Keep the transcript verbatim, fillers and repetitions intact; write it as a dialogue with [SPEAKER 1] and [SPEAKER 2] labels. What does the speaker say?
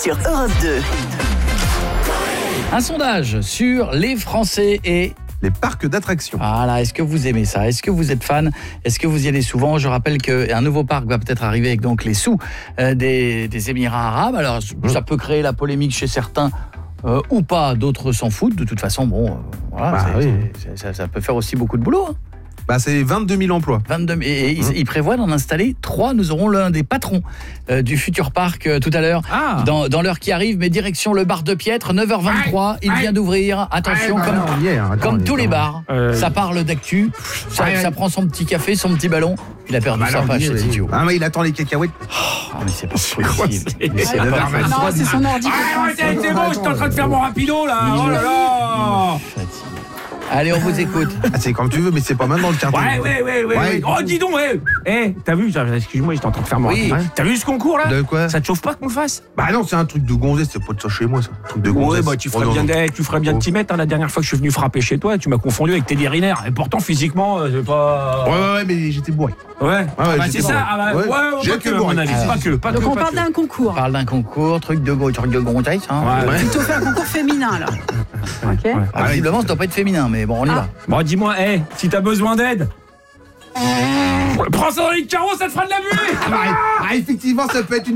[SPEAKER 1] sur Europe deux.
[SPEAKER 2] Un sondage sur les Français et
[SPEAKER 3] les parcs d'attractions.
[SPEAKER 2] Voilà, est-ce que vous aimez ça? Est-ce que vous êtes fan? Est-ce que vous y allez souvent? Je rappelle qu'un nouveau parc va peut-être arriver avec donc les sous euh, des, des Émirats arabes. Alors, mmh. ça peut créer la polémique chez certains euh, ou pas, d'autres s'en foutent. De toute façon, bon, euh, voilà,
[SPEAKER 3] bah,
[SPEAKER 2] c'est,
[SPEAKER 3] oui.
[SPEAKER 2] c'est, c'est, ça, ça peut faire aussi beaucoup de boulot. Hein.
[SPEAKER 3] Bah, c'est vingt-deux mille emplois.
[SPEAKER 2] vingt-deux Et, et mmh. ils, ils prévoient d'en installer trois. Nous aurons l'un des patrons euh, du futur parc euh, tout à l'heure,
[SPEAKER 3] ah.
[SPEAKER 2] dans, dans l'heure qui arrive. Mais direction le bar de Piètre, neuf heures vingt-trois. Il vient d'ouvrir. Attention,
[SPEAKER 3] aïe,
[SPEAKER 2] comme,
[SPEAKER 3] bah, non, hier, attends,
[SPEAKER 2] comme tous les
[SPEAKER 3] attends.
[SPEAKER 2] bars,
[SPEAKER 3] euh...
[SPEAKER 2] ça parle d'actu. Ça,
[SPEAKER 3] aïe,
[SPEAKER 2] ça
[SPEAKER 3] aïe.
[SPEAKER 2] prend son petit café, son petit ballon. Il a perdu
[SPEAKER 3] bah,
[SPEAKER 2] sa
[SPEAKER 3] non,
[SPEAKER 2] page,
[SPEAKER 3] oui,
[SPEAKER 2] cet
[SPEAKER 3] oui.
[SPEAKER 2] idiot.
[SPEAKER 3] Ah, mais il attend les cacahuètes.
[SPEAKER 2] Ah, mais c'est pas
[SPEAKER 3] C'est
[SPEAKER 2] possible.
[SPEAKER 3] c'est...
[SPEAKER 2] Mais c'est
[SPEAKER 3] Ah,
[SPEAKER 2] pas
[SPEAKER 3] non,
[SPEAKER 2] possible.
[SPEAKER 4] Non, c'est son ordi.
[SPEAKER 5] Ah, arrêtez, c'est bon, j'étais en train de faire mon rapido là. Oh là là.
[SPEAKER 2] Allez, on vous écoute.
[SPEAKER 3] Ah, c'est comme tu veux, mais c'est pas maintenant le quartier.
[SPEAKER 5] Ouais, ouais, ouais, ouais. ouais. Oh, dis donc, ouais. Eh, t'as vu, excuse-moi, j'étais en train de faire mon
[SPEAKER 2] Oui.
[SPEAKER 5] rapido. T'as vu ce concours là?
[SPEAKER 3] De quoi?
[SPEAKER 5] Ça te chauffe pas qu'on le fasse?
[SPEAKER 3] Bah non, c'est un truc de gonzesse, c'est pas de ça chez moi, ça. Un truc de gonzesse.
[SPEAKER 5] Ouais, bah tu ferais
[SPEAKER 3] oh,
[SPEAKER 5] bien,
[SPEAKER 3] non,
[SPEAKER 5] de, tu ferais bien de t'y mettre. Hein, la dernière fois que je suis venu frapper chez toi, tu m'as confondu avec Teddy Riner. Et pourtant, physiquement, euh, c'est pas.
[SPEAKER 3] Ouais, ouais, ouais, mais j'étais bourré.
[SPEAKER 5] Ouais.
[SPEAKER 3] Ah ouais,
[SPEAKER 5] bah,
[SPEAKER 3] j'étais
[SPEAKER 5] c'est ça.
[SPEAKER 3] bourré.
[SPEAKER 5] Ah bah,
[SPEAKER 3] Ouais.
[SPEAKER 5] ouais, ouais,
[SPEAKER 3] J'ai
[SPEAKER 5] pas
[SPEAKER 3] été
[SPEAKER 5] que, à
[SPEAKER 3] bourré.
[SPEAKER 5] mon avis.
[SPEAKER 2] Ah,
[SPEAKER 5] Pas que, pas
[SPEAKER 4] Donc
[SPEAKER 5] que.
[SPEAKER 4] on
[SPEAKER 5] pas
[SPEAKER 4] parle
[SPEAKER 5] que.
[SPEAKER 4] d'un concours.
[SPEAKER 2] On parle d'un concours, truc de go, truc de gonzesse. Hein.
[SPEAKER 5] Ouais, ouais.
[SPEAKER 4] Plutôt fait un concours féminin là. Ok.
[SPEAKER 5] Ouais.
[SPEAKER 2] Ah, visiblement, ça doit pas être féminin, mais bon, on y
[SPEAKER 4] Ah.
[SPEAKER 2] va.
[SPEAKER 5] Bon, dis-moi, eh, si t'as besoin d'aide, prends ça dans les carreaux, ça te fera de la buée.
[SPEAKER 3] Ah, effectivement, ça peut être une